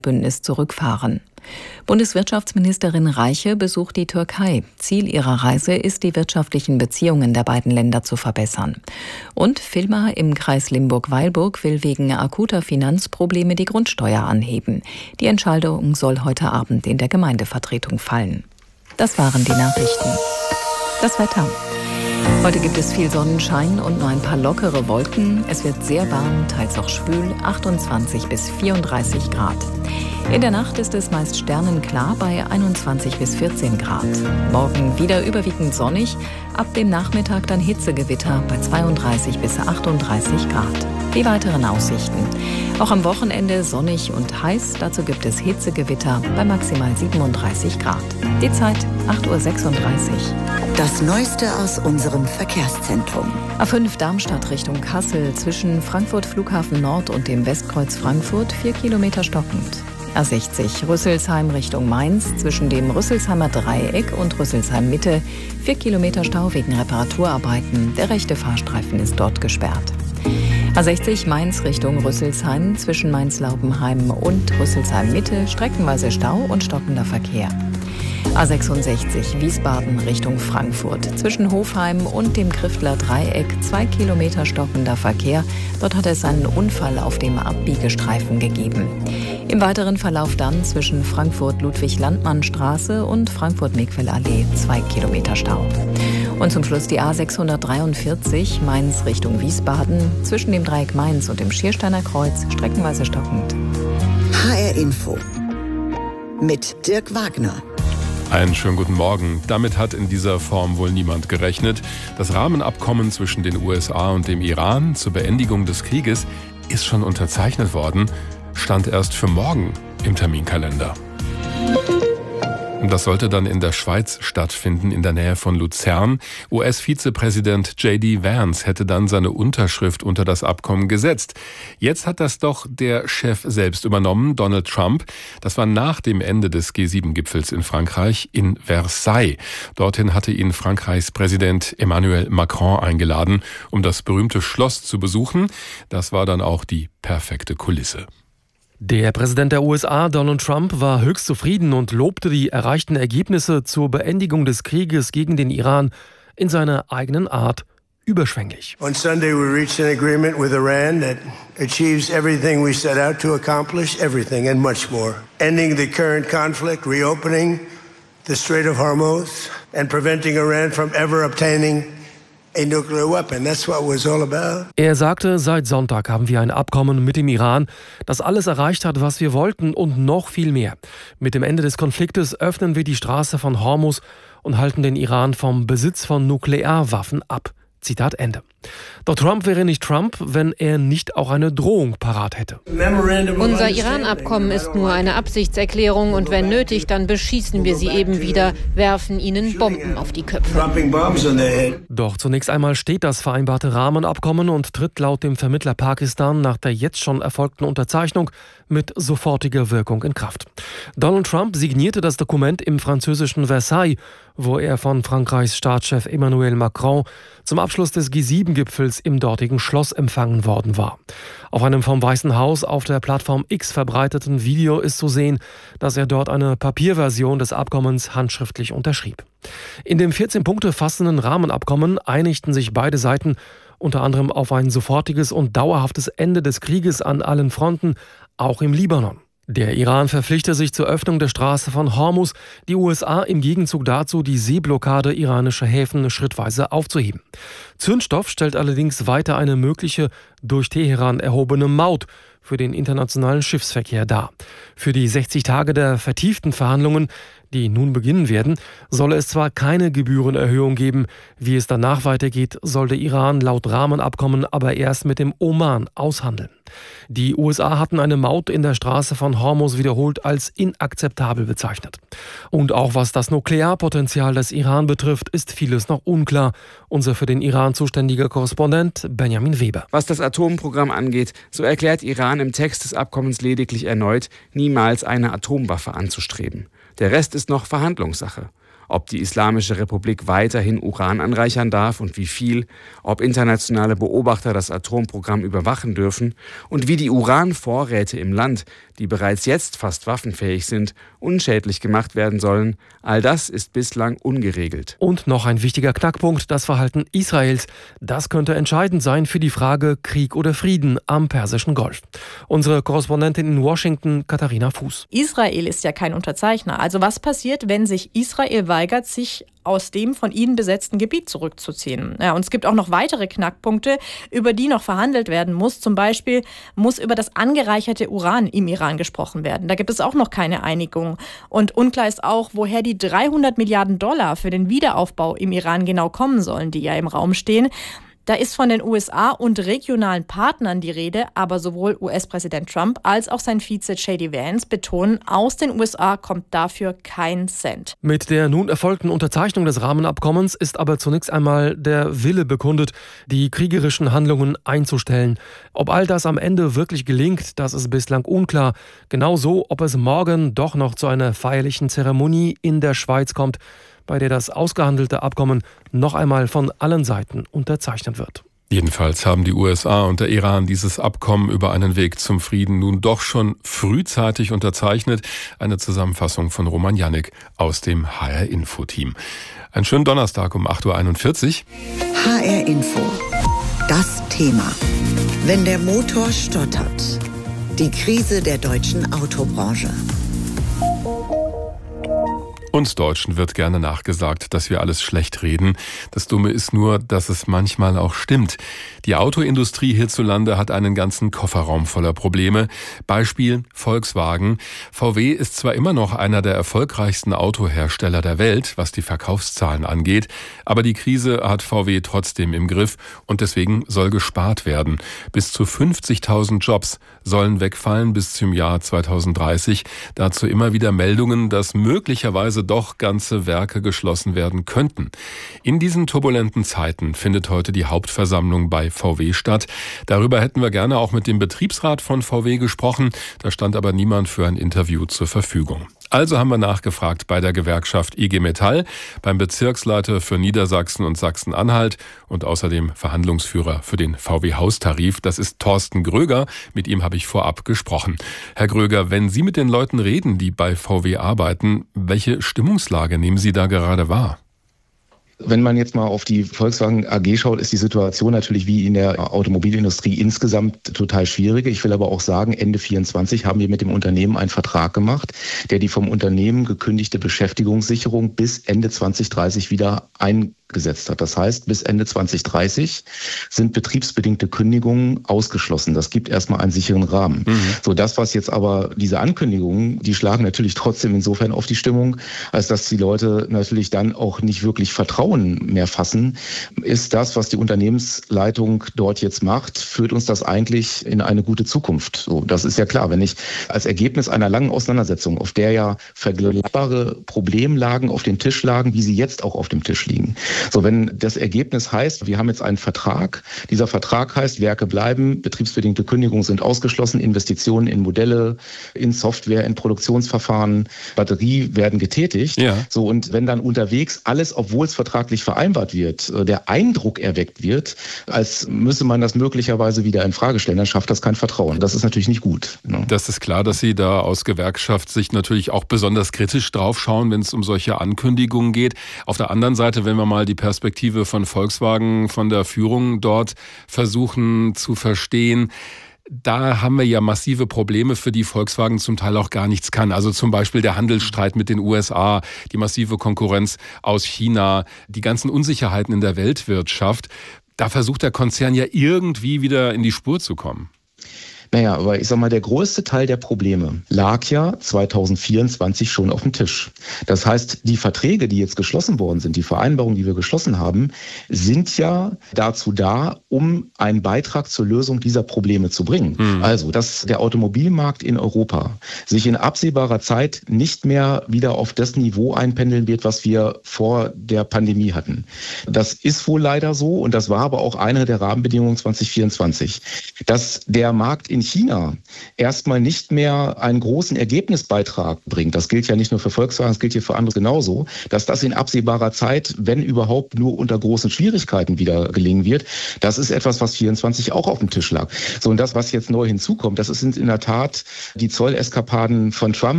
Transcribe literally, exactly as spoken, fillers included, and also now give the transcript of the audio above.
Bündnis zurückfahren. Bundeswirtschaftsministerin Reiche besucht die Türkei. Ziel ihrer Reise ist, die wirtschaftlichen Beziehungen der beiden Länder zu verbessern. Und Vilmar im Kreis Limburg-Weilburg will wegen akuter Finanzprobleme die Grundsteuer anheben. Die Entscheidung soll heute Abend in der Gemeindevertretung fallen. Das waren die Nachrichten. Das Wetter. Heute gibt es viel Sonnenschein und nur ein paar lockere Wolken. Es wird sehr warm, teils auch schwül, achtundzwanzig bis vierunddreißig Grad. In der Nacht ist es meist sternenklar bei einundzwanzig bis vierzehn Grad. Morgen wieder überwiegend sonnig, ab dem Nachmittag dann Hitzegewitter bei zweiunddreißig bis achtunddreißig Grad. Die weiteren Aussichten. Auch am Wochenende sonnig und heiß, dazu gibt es Hitzegewitter bei maximal siebenunddreißig Grad. Die Zeit acht Uhr sechsunddreißig. Das Neueste aus unserem Verkehrszentrum. A fünf Darmstadt Richtung Kassel zwischen Frankfurt Flughafen Nord und dem Westkreuz Frankfurt vier Kilometer stockend. A sechzig Rüsselsheim Richtung Mainz zwischen dem Rüsselsheimer Dreieck und Rüsselsheim Mitte vier Kilometer Stau wegen Reparaturarbeiten. Der rechte Fahrstreifen ist dort gesperrt. A sechzig Mainz Richtung Rüsselsheim zwischen Mainz-Laubenheim und Rüsselsheim Mitte streckenweise Stau und stockender Verkehr. A sechsundsechzig Wiesbaden Richtung Frankfurt zwischen Hofheim und dem Kriftler Dreieck zwei Kilometer stockender Verkehr. Dort hat es einen Unfall auf dem Abbiegestreifen gegeben. Im weiteren Verlauf dann zwischen Frankfurt-Ludwig-Landmann-Straße und Frankfurt-Megfellallee zwei Kilometer Stau. Und zum Schluss die A sechshundertdreiundvierzig Mainz Richtung Wiesbaden zwischen dem Dreieck Mainz und dem Schiersteiner Kreuz streckenweise stockend. H R Info mit Dirk Wagner. Einen schönen guten Morgen. Damit hat in dieser Form wohl niemand gerechnet. Das Rahmenabkommen zwischen den U S A und dem Iran zur Beendigung des Krieges ist schon unterzeichnet worden, stand erst für morgen im Terminkalender. Das sollte dann in der Schweiz stattfinden, in der Nähe von Luzern. U S-Vizepräsident J D Vance hätte dann seine Unterschrift unter das Abkommen gesetzt. Jetzt hat das doch der Chef selbst übernommen, Donald Trump. Das war nach dem Ende des G sieben Gipfels in Frankreich in Versailles. Dorthin hatte ihn Frankreichs Präsident Emmanuel Macron eingeladen, um das berühmte Schloss zu besuchen. Das war dann auch die perfekte Kulisse. Der Präsident der U S A, Donald Trump, war höchst zufrieden und lobte die erreichten Ergebnisse zur Beendigung des Krieges gegen den Iran in seiner eigenen Art überschwänglich. On Sunday we reached an agreement with Iran that achieves everything we set out to accomplish, everything and much more. Ending the current conflict, reopening the Strait of Hormuz and preventing Iran from ever obtaining a nuclear weapon. That's what it was all about. Er sagte, seit Sonntag haben wir ein Abkommen mit dem Iran, das alles erreicht hat, was wir wollten und noch viel mehr. Mit dem Ende des Konfliktes öffnen wir die Straße von Hormuz und halten den Iran vom Besitz von Nuklearwaffen ab. Zitat Ende. Doch Trump wäre nicht Trump, wenn er nicht auch eine Drohung parat hätte. Unser Iran-Abkommen ist nur eine Absichtserklärung und wenn nötig, dann beschießen wir sie eben wieder, werfen ihnen Bomben auf die Köpfe. Doch zunächst einmal steht das vereinbarte Rahmenabkommen und tritt laut dem Vermittler Pakistan nach der jetzt schon erfolgten Unterzeichnung mit sofortiger Wirkung in Kraft. Donald Trump signierte das Dokument im französischen Versailles, wo er von Frankreichs Staatschef Emmanuel Macron zum Abschluss des G sieben Gipfels im dortigen Schloss empfangen worden war. Auf einem vom Weißen Haus auf der Plattform X verbreiteten Video ist zu sehen, dass er dort eine Papierversion des Abkommens handschriftlich unterschrieb. In dem vierzehn Punkte fassenden Rahmenabkommen einigten sich beide Seiten unter anderem auf ein sofortiges und dauerhaftes Ende des Krieges an allen Fronten, auch im Libanon. Der Iran verpflichte sich zur Öffnung der Straße von Hormuz, die U S A im Gegenzug dazu, die Seeblockade iranischer Häfen schrittweise aufzuheben. Zündstoff stellt allerdings weiter eine mögliche, durch Teheran erhobene Maut für den internationalen Schiffsverkehr dar. Für die sechzig Tage der vertieften Verhandlungen, die nun beginnen werden, solle es zwar keine Gebührenerhöhung geben. Wie es danach weitergeht, soll der Iran laut Rahmenabkommen aber erst mit dem Oman aushandeln. Die U S A hatten eine Maut in der Straße von Hormuz wiederholt als inakzeptabel bezeichnet. Und auch was das Nuklearpotenzial des Iran betrifft, ist vieles noch unklar. Unser für den Iran zuständiger Korrespondent Benjamin Weber. Was das Atomprogramm angeht, so erklärt Iran im Text des Abkommens lediglich erneut, niemals eine Atomwaffe anzustreben. Der Rest ist noch Verhandlungssache. ob die Islamische Republik weiterhin Uran anreichern darf und wie viel, ob internationale Beobachter das Atomprogramm überwachen dürfen und wie die Uranvorräte im Land, die bereits jetzt fast waffenfähig sind, unschädlich gemacht werden sollen. All das ist bislang ungeregelt. Und noch ein wichtiger Knackpunkt, das Verhalten Israels. Das könnte entscheidend sein für die Frage Krieg oder Frieden am Persischen Golf. Unsere Korrespondentin in Washington, Katharina Fuß. Israel ist ja kein Unterzeichner. Also was passiert, wenn sich Israel weigert, sich aus dem von ihnen besetzten Gebiet zurückzuziehen? Ja, und es gibt auch noch weitere Knackpunkte, über die noch verhandelt werden muss. Zum Beispiel muss über das angereicherte Uran im Iran gesprochen werden. Da gibt es auch noch keine Einigung. Und unklar ist auch, woher die dreihundert Milliarden Dollar für den Wiederaufbau im Iran genau kommen sollen, die ja im Raum stehen. Da ist von den U S A und regionalen Partnern die Rede, aber sowohl U S-Präsident Trump als auch sein Vize J D Vance betonen, aus den U S A kommt dafür kein Cent. Mit der nun erfolgten Unterzeichnung des Rahmenabkommens ist aber zunächst einmal der Wille bekundet, die kriegerischen Handlungen einzustellen. Ob all das am Ende wirklich gelingt, das ist bislang unklar. Genauso, ob es morgen doch noch zu einer feierlichen Zeremonie in der Schweiz kommt, bei der das ausgehandelte Abkommen noch einmal von allen Seiten unterzeichnet wird. Jedenfalls haben die U S A und der Iran dieses Abkommen über einen Weg zum Frieden nun doch schon frühzeitig unterzeichnet. Eine Zusammenfassung von Roman Jannik aus dem H R-Info-Team. Einen schönen Donnerstag um acht Uhr einundvierzig. H R-Info. Das Thema. Wenn der Motor stottert. Die Krise der deutschen Autobranche. Uns Deutschen wird gerne nachgesagt, dass wir alles schlecht reden. Das Dumme ist nur, dass es manchmal auch stimmt. Die Autoindustrie hierzulande hat einen ganzen Kofferraum voller Probleme. Beispiel Volkswagen. V W ist zwar immer noch einer der erfolgreichsten Autohersteller der Welt, was die Verkaufszahlen angeht, aber die Krise hat V W trotzdem im Griff und deswegen soll gespart werden. Bis zu fünfzigtausend Jobs sollen wegfallen bis zum Jahr zweitausenddreißig. Dazu immer wieder Meldungen, dass möglicherweise doch ganze Werke geschlossen werden könnten. In diesen turbulenten Zeiten findet heute die Hauptversammlung bei V W statt. Darüber hätten wir gerne auch mit dem Betriebsrat von V W gesprochen. Da stand aber niemand für ein Interview zur Verfügung. Also haben wir nachgefragt bei der Gewerkschaft I G Metall, beim Bezirksleiter für Niedersachsen und Sachsen-Anhalt und außerdem Verhandlungsführer für den V W-Haustarif. Das ist Thorsten Gröger. Mit ihm habe ich vorab gesprochen. Herr Gröger, wenn Sie mit den Leuten reden, die bei V W arbeiten, welche Stimmungslage nehmen Sie da gerade wahr? Wenn man jetzt mal auf die Volkswagen A G schaut, ist die Situation natürlich wie in der Automobilindustrie insgesamt total schwierig. Ich will aber auch sagen, Ende vierundzwanzig haben wir mit dem Unternehmen einen Vertrag gemacht, der die vom Unternehmen gekündigte Beschäftigungssicherung bis Ende zweitausenddreißig wieder eingesetzt hat. Das heißt, bis Ende zweitausenddreißig sind betriebsbedingte Kündigungen ausgeschlossen. Das gibt erstmal einen sicheren Rahmen. Mhm. So, das, was jetzt aber diese Ankündigungen, die schlagen natürlich trotzdem insofern auf die Stimmung, als dass die Leute natürlich dann auch nicht wirklich Vertrauen mehr fassen. Ist das, was die Unternehmensleitung dort jetzt macht, führt uns das eigentlich in eine gute Zukunft? So, das ist ja klar. Wenn ich als Ergebnis einer langen Auseinandersetzung, auf der ja vergleichbare Problemlagen auf dem Tisch lagen, wie sie jetzt auch auf dem Tisch liegen. So, wenn das Ergebnis heißt, wir haben jetzt einen Vertrag, dieser Vertrag heißt, Werke bleiben, betriebsbedingte Kündigungen sind ausgeschlossen, Investitionen in Modelle, in Software, in Produktionsverfahren, Batterie werden getätigt. Ja. So, und wenn dann unterwegs alles, obwohl es vertraglich vereinbart wird, der Eindruck erweckt wird, als müsse man das möglicherweise wieder in Frage stellen, dann schafft das kein Vertrauen. Das ist natürlich nicht gut. Ne? Das ist klar, dass Sie da aus Gewerkschaftssicht natürlich auch besonders kritisch drauf schauen, wenn es um solche Ankündigungen geht. Auf der anderen Seite, wenn wir mal die Perspektive von Volkswagen, von der Führung dort versuchen zu verstehen, da haben wir ja massive Probleme, für die Volkswagen zum Teil auch gar nichts kann. Also zum Beispiel der Handelsstreit mit den U S A, die massive Konkurrenz aus China, die ganzen Unsicherheiten in der Weltwirtschaft. Da versucht der Konzern ja irgendwie wieder in die Spur zu kommen. Naja, aber ich sag mal, der größte Teil der Probleme lag ja zweitausendvierundzwanzig schon auf dem Tisch. Das heißt, die Verträge, die jetzt geschlossen worden sind, die Vereinbarungen, die wir geschlossen haben, sind ja dazu da, um einen Beitrag zur Lösung dieser Probleme zu bringen. Mhm. Also, dass der Automobilmarkt in Europa sich in absehbarer Zeit nicht mehr wieder auf das Niveau einpendeln wird, was wir vor der Pandemie hatten. Das ist wohl leider so und das war aber auch eine der Rahmenbedingungen zweitausendvierundzwanzig. Dass der Markt in in China erstmal nicht mehr einen großen Ergebnisbeitrag bringt, das gilt ja nicht nur für Volkswagen, das gilt hier für andere genauso, dass das in absehbarer Zeit, wenn überhaupt, nur unter großen Schwierigkeiten wieder gelingen wird, das ist etwas, was vierundzwanzig auch auf dem Tisch lag. So, und das, was jetzt neu hinzukommt, das sind in der Tat die Zolleskapaden von Trump.